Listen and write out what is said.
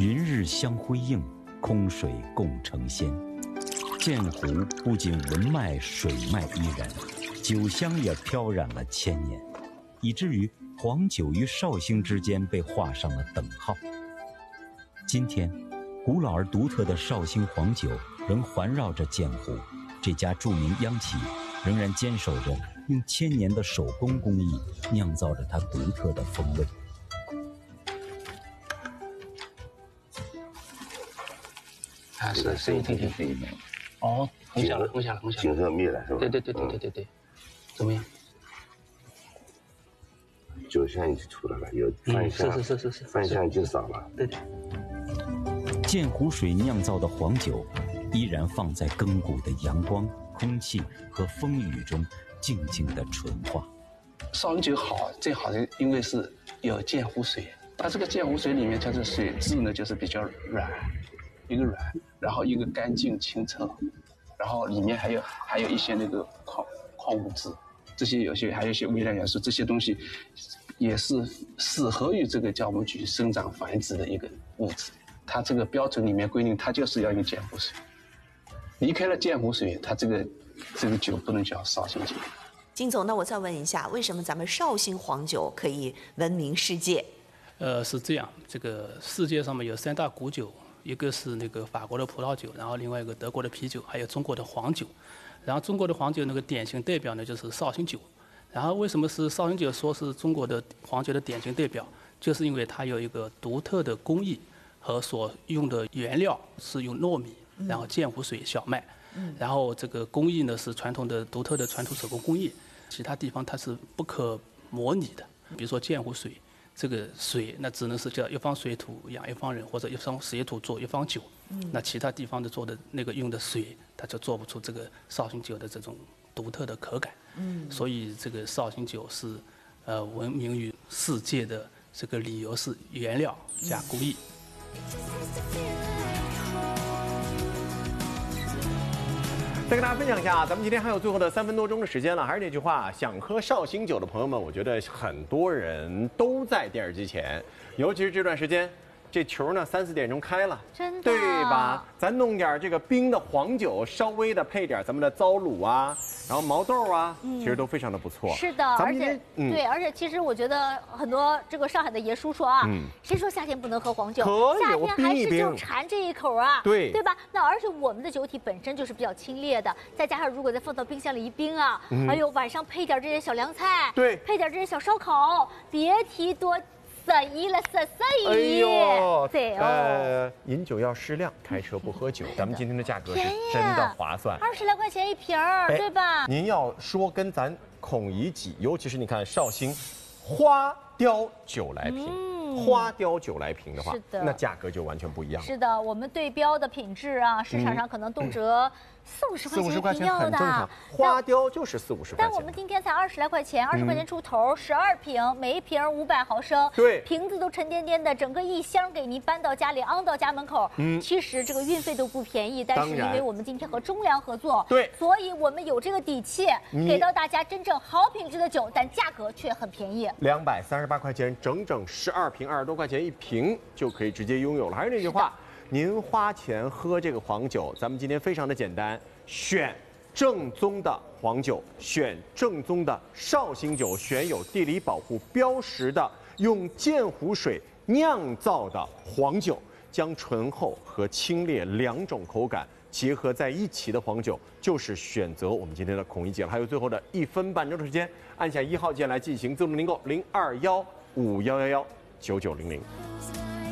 云日相辉映，空水共成仙。鉴湖不仅文脉水脉依然，酒香也飘染了千年，以至于黄酒与绍兴之间被画上了等号。今天，古老而独特的绍兴黄酒仍环绕着鉴湖，这家著名央企仍然坚守着用千年的手工工艺酿造着它独特的风味。 是声音听听。哦，红下了。 景色灭了是吧？ 对，怎么样？ 酒香已经出来了，有饭香， 是， 饭香已经少了。 对。 鉴湖水酿造的黄酒，依然放在亘古的阳光、空气和风雨中，静静地纯化。 绍兴酒好，最好的因为是有鉴湖水，它这个鉴湖水里面，它的水质呢就是比较软，一个软，然后一个干净清澈，然后里面还有一些那个矿物质，这些还有一些微量元素，这些东西也是适合于这个酵母菌生长繁殖的一个物质。它这个标准里面规定，它就是要用鉴湖水。离开了鉴湖水，它这个酒不能叫绍兴酒。 金总，那我再问一下，为什么咱们绍兴黄酒可以闻名世界？ 是这样，这个世界上面有3大古酒，一个是那个法国的葡萄酒，然后另外一个德国的啤酒，还有中国的黄酒。然后中国的黄酒那个典型代表呢就是绍兴酒。然后为什么是绍兴酒说是中国的黄酒的典型代表？就是因为它有一个独特的工艺和所用的原料是用糯米，然后鉴湖水、小麦，然后这个工艺呢是传统的独特的传统手工工艺，其他地方它是不可模拟的。比如说鉴湖水，这个水那只能是叫一方水土养一方人，或者一方水土做一方酒。那其他地方的做的那个用的水，它就做不出这个绍兴酒的这种独特的口感。所以这个绍兴酒是闻名于世界的这个理由是原料加工艺。 再跟大家分享一下，咱们今天还有最后的3分多钟的时间了。还是那句话，想喝绍兴酒的朋友们，我觉得很多人都在电视机前，尤其是这段时间，这球呢3、4点钟开了， 真的， 对吧？咱弄点这个冰的黄酒，稍微的配点咱们的糟卤啊，然后毛豆啊，其实都非常的不错。 是的，而且对，而且其实我觉得很多这个上海的爷叔说啊，谁说夏天不能喝黄酒？ 可以， 夏天还是就馋这一口啊， 对吧？那而且我们的酒体本身就是比较清冽的，再加上如果再放到冰箱里一冰啊，还有晚上配点这些小凉菜， 对， 配点这些小烧烤，别提多色宜了，色宜。 哎呦， 对哦， 饮酒要适量，开车不喝酒。咱们今天的价格是真的划算 ，20来块钱一瓶儿，对吧？ 您要说跟咱孔乙己，尤其是你看绍兴花雕酒来瓶。花雕酒来瓶的话，那价格就完全不一样了。 是的，我们对标的品质啊，市场上可能动辄40-50块钱一瓶要的， 花雕就是40-50块钱。 但我们今天才20来块钱，20块钱出头，12瓶，每一瓶500毫升， 对， 瓶子都沉甸甸的，整个一箱给您搬到家里，昂到家门口。其实这个运费都不便宜，但是因为我们今天和中粮合作， 对， 所以我们有这个底气，给到大家真正好品质的酒，但价格却很便宜 ，238块钱，整整12瓶，20多块钱一瓶就可以直接拥有了。还是那句话，您花钱喝这个黄酒，咱们今天非常的简单，选正宗的黄酒，选正宗的绍兴酒，选有地理保护标识的，用鉴湖水酿造的黄酒，将醇厚和清冽2种口感结合在一起的黄酒，就是选择我们今天的孔乙己了。还有最后的1分半钟的时间，按下1号键来进行自动订购，0215119900。